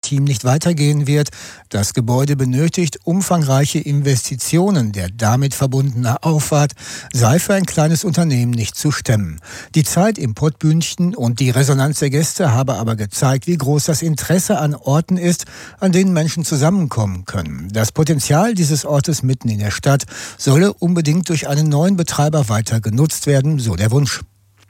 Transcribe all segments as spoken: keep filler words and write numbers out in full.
Team nicht weitergehen wird. Das Gebäude benötigt umfangreiche Investitionen. Der damit verbundene Aufwand sei für ein kleines Unternehmen nicht zu stemmen. Die Zeit im Pottbündchen und die Resonanz der Gäste habe aber gezeigt, wie groß das Interesse an Orten ist, an denen Menschen zusammenkommen können. Das Potenzial dieses Ortes mitten in der Stadt solle unbedingt durch einen neuen Betreiber weiter genutzt werden, so der Wunsch.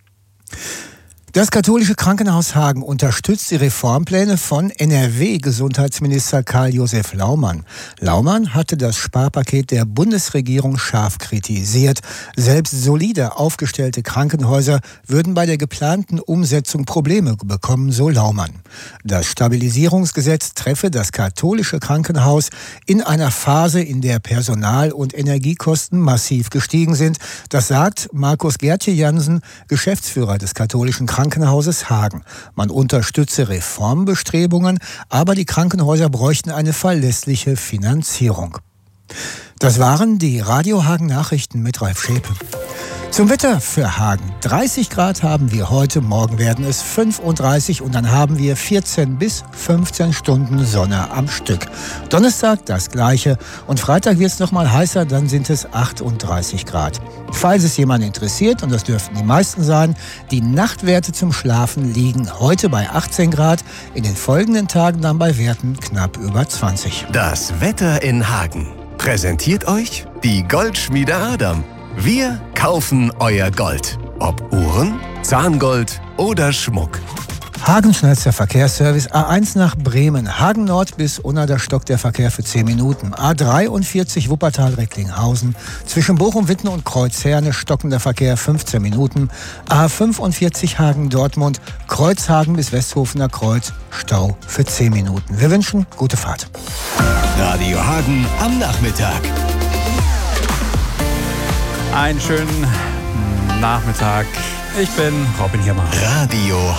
Das katholische Krankenhaus Hagen unterstützt die Reformpläne von N R W-Gesundheitsminister Karl-Josef Laumann. Laumann hatte das Sparpaket der Bundesregierung scharf kritisiert. Selbst solide aufgestellte Krankenhäuser würden bei der geplanten Umsetzung Probleme bekommen, so Laumann. Das Stabilisierungsgesetz treffe das katholische Krankenhaus in einer Phase, in der Personal- und Energiekosten massiv gestiegen sind. Das sagt Markus Gertje-Jansen, Geschäftsführer des katholischen Krankenhauses Krankenhauses Hagen. Man unterstütze Reformbestrebungen, aber die Krankenhäuser bräuchten eine verlässliche Finanzierung. Das waren die Radio Hagen Nachrichten mit Ralf Schäpe. Zum Wetter für Hagen. dreißig Grad haben wir heute, morgen werden es fünfunddreißig und dann haben wir vierzehn bis fünfzehn Stunden Sonne am Stück. Donnerstag das Gleiche und Freitag wird es noch mal heißer, dann sind es achtunddreißig Grad. Falls es jemand interessiert, und das dürften die meisten sein, die Nachtwerte zum Schlafen liegen heute bei achtzehn Grad, in den folgenden Tagen dann bei Werten knapp über zwanzig. Das Wetter in Hagen präsentiert euch die Goldschmiede Adam. Wir kaufen euer Gold. Ob Uhren, Zahngold oder Schmuck. Hagen schnellster Verkehrsservice. A eins nach Bremen. Hagen Nord bis Unna, da stockt der Verkehr für zehn Minuten. A dreiundvierzig Wuppertal-Recklinghausen. Zwischen Bochum-Witten und Kreuzherne stockender Verkehr fünfzehn Minuten. A fünfundvierzig Hagen-Dortmund. Kreuzhagen bis Westhofener Kreuz. Stau für zehn Minuten. Wir wünschen gute Fahrt. Radio Hagen am Nachmittag. Einen schönen Nachmittag. Ich bin Robin Hiermann. Radio